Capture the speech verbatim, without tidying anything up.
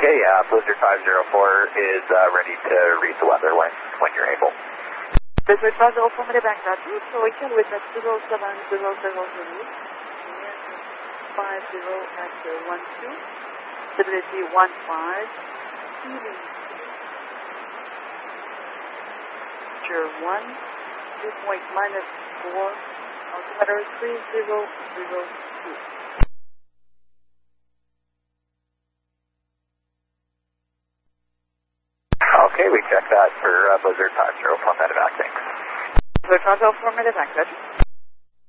Okay, uh, Blizzard five zero four is uh, ready to read the weather when, when you're able. Blizzard five zero four, Medivac Natu, so we can with at zero seven zero zero zero, five zero at uh, one two, stability one five, healing, temperature one, dew point minus four, altimeter three zero zero two. Okay, we checked that for uh, Blizzard five zero four Medivac, thanks. Blizzard five zero four, Medivac, ready?